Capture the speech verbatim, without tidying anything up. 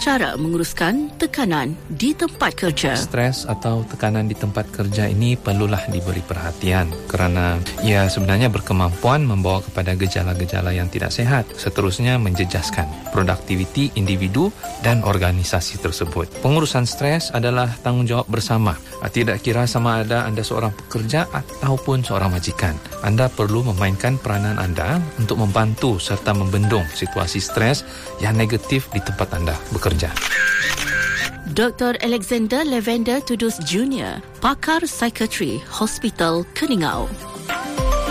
cara menguruskan tekanan di tempat kerja. Stres atau tekanan di tempat kerja ini perlulah diberi perhatian kerana ia sebenarnya berkemampuan membawa kepada gejala-gejala yang tidak sehat, seterusnya menjejaskan produktiviti individu dan organisasi tersebut. Pengurusan stres adalah tanggungjawab bersama. Tidak kira sama ada anda seorang pekerja ataupun seorang majikan. Anda perlu memainkan peranan anda untuk membantu serta membendung situasi stres yang negatif di tempat anda bekerja. Doktor Alexander Lavender Tudus Junior, pakar psikiatri Hospital Keningau.